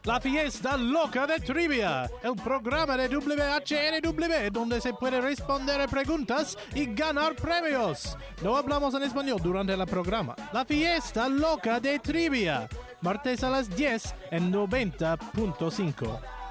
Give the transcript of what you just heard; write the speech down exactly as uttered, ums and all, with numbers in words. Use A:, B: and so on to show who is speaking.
A: La fiesta loca de trivia, el programa de W H N W donde se puede responder preguntas y ganar premios. No hablamos en español durante el programa. La fiesta loca de trivia, martes a las diez en noventa punto cinco.